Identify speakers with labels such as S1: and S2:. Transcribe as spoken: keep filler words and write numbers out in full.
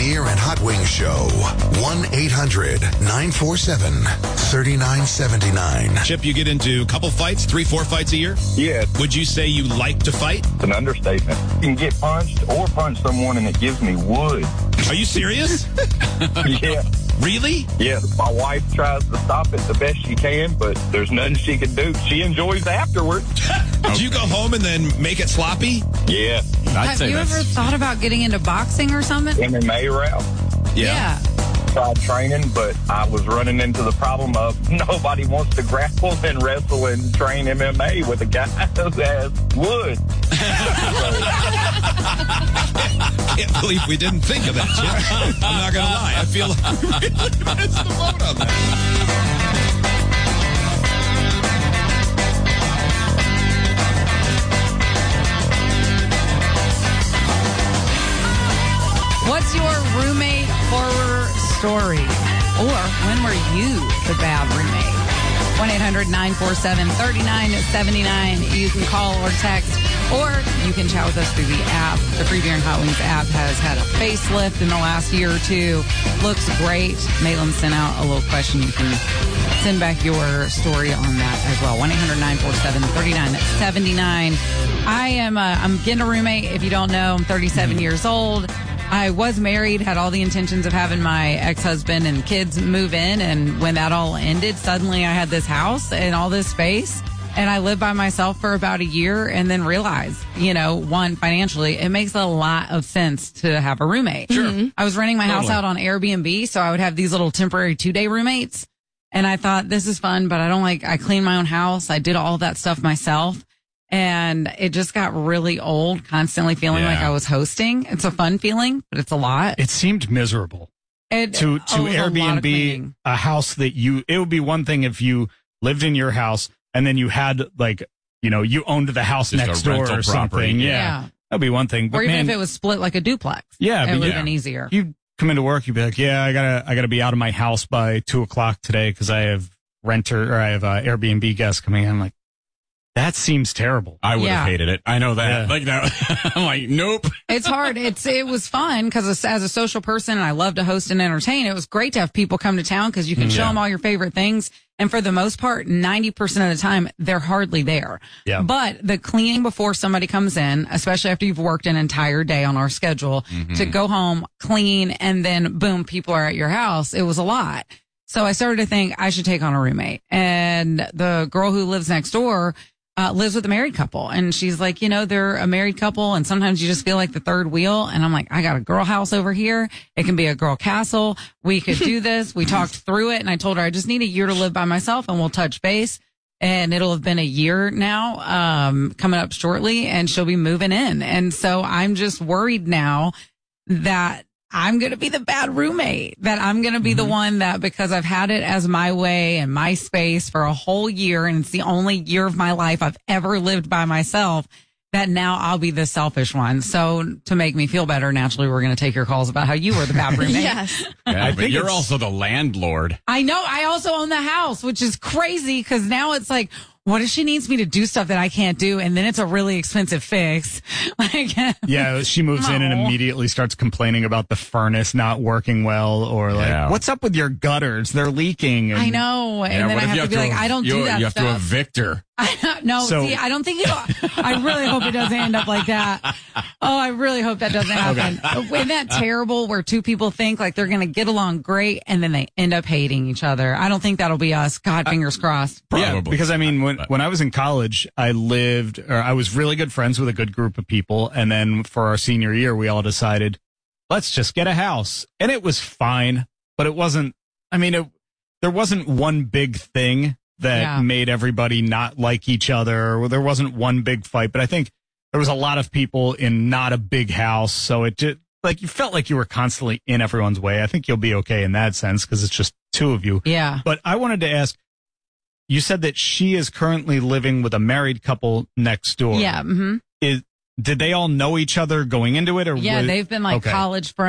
S1: Beer and Hot Wings Show. one eight hundred nine four seven three nine seven nine.
S2: Chip, you get into a couple fights, three, four fights a year?
S3: Yeah.
S2: Would you say you like to fight?
S3: It's an understatement. You can get punched or punch someone and it gives me wood.
S2: Are you serious?
S3: Yeah.
S2: Really?
S3: Yeah. My wife tries to stop it the best she can, but there's nothing she can do. She enjoys afterwards.
S2: Do you go home and then make it sloppy?
S3: Yeah.
S4: I'd
S5: Have
S4: say
S5: you
S4: that's...
S5: ever thought about getting into boxing or something?
S3: M M A route.
S5: Yeah.
S3: Tried training, but I was running into the problem of nobody wants to grapple and wrestle and train M M A with a guy who has wood.
S2: I can't believe we didn't think of that, Chip. I'm not going to lie. I feel like we really missed the boat on that.
S5: What's your roommate horror story? Or when were you the bad roommate? one eight hundred nine four seven three nine seven nine. You can call or text, or you can chat with us through the app. The Free Beer and Hot Wings app has had a facelift in the last year or two. Looks great. Maitland sent out a little question. You can send back your story on that as well. one eight hundred nine four seven three nine seven nine. I am uh, I'm getting a roommate. If you don't know, I'm thirty-seven years old. I was married, had all the intentions of having my ex-husband and kids move in. And when that all ended, suddenly I had this house and all this space. And I lived by myself for about a year and then realized, you know, one, financially, it makes a lot of sense to have a roommate.
S2: Sure.
S5: Mm-hmm. I was renting my
S2: Totally.
S5: house out on Airbnb, so I would have these little temporary two-day roommates. And I thought, this is fun, but I don't like, I clean my own house. I did all that stuff myself. And it just got really old, constantly feeling
S4: Yeah.
S5: like I was hosting. It's a fun feeling, but it's a lot.
S6: It seemed miserable
S5: It,
S6: to
S5: oh,
S6: to
S5: it was a lot of
S6: Airbnb
S5: cleaning.
S6: a house that you. It would be one thing if you lived in your house and then you had like you know you owned the house
S4: Just a
S6: next door
S4: rental
S6: or
S4: property.
S6: something. Yeah.
S5: Yeah.
S6: That'd be one thing. But
S5: Or even
S6: man,
S5: if it was split like a duplex.
S6: yeah,
S5: it
S6: but
S5: would
S6: yeah.
S5: have been easier.
S6: You come into work, you'd be like, yeah, I gotta I gotta be out of my house by two o'clock today because I have renter or I have uh, Airbnb guests coming in. I'm like, that seems terrible.
S4: I would
S5: Yeah.
S4: have hated it. I know that.
S6: Yeah.
S4: Like that. I'm like, nope.
S5: It's hard. It's it was fun because as, as a social person, and I love to host and entertain. It was great to have people come to town because you can show
S6: Yeah.
S5: them all your favorite things. And for the most part, ninety percent of the time, they're hardly there.
S6: Yeah.
S5: But the cleaning before somebody comes in, especially after you've worked an entire day on our schedule, to go home, clean, and then boom, people are at your house. It was a lot. So I started to think I should take on a roommate. And the girl who lives next door uh, lives with a married couple. And she's like, you know, they're a married couple. And sometimes you just feel like the third wheel. And I'm like, I got a girl house over here. It can be a girl castle. We could do this. We talked through it. And I told her I just need a year to live by myself and we'll touch base. And it'll have been a year now, um, coming up shortly, and she'll be moving in. And so I'm just worried now that I'm going to be the bad roommate, that I'm going to be the one that, because I've had it as my way and my space for a whole year, and it's the only year of my life I've ever lived by myself, that now I'll be the selfish one. So to make me feel better, naturally, we're going to take your calls about how you were the bad roommate.
S7: Yes.
S4: Yeah,
S6: I
S4: but
S6: think
S4: you're
S6: it's-
S4: also the landlord.
S5: I know. I also own the house, which is crazy because now it's like, what if she needs me to do stuff that I can't do? And then it's a really expensive fix. Like,
S6: Yeah, she moves in and
S5: No.
S6: immediately starts complaining about the furnace not working well, or like,
S4: Yeah.
S6: what's up with your gutters? They're leaking. And
S5: I know. And
S4: Yeah,
S5: then
S4: what
S5: I
S4: if
S5: have
S4: you
S5: to be like,
S4: ev-
S5: I don't
S4: you,
S5: do that
S4: You have
S5: stuff.
S4: to evict her.
S5: I don't, no,
S6: So-
S5: see, I don't think it'll, I really hope it doesn't end up like that. Oh, I really hope that doesn't happen. Isn't that terrible where two people think like they're going to get along great and then they end up hating each other? I don't think that'll be us. God, fingers crossed.
S6: Yeah,
S4: Probably.
S6: because I mean, when
S4: But-
S6: when I was in college, I lived, or I was really good friends with a good group of people, and then for our senior year, we all decided, let's just get a house, and it was fine, but it wasn't. I mean, it, there wasn't one big thing that
S5: Yeah.
S6: made everybody not like each other, or there wasn't one big fight, but I think there was a lot of people in not a big house, so it just like you felt like you were constantly in everyone's way. I think you'll be okay in that sense because it's just two of you.
S5: Yeah.
S6: But I wanted to ask, you said that she is currently living with a married couple next door.
S5: Yeah. hmm
S6: Is, did they all know each other going into it? Or
S5: Yeah.
S6: was-
S5: They've been like
S6: Okay.
S5: college friends.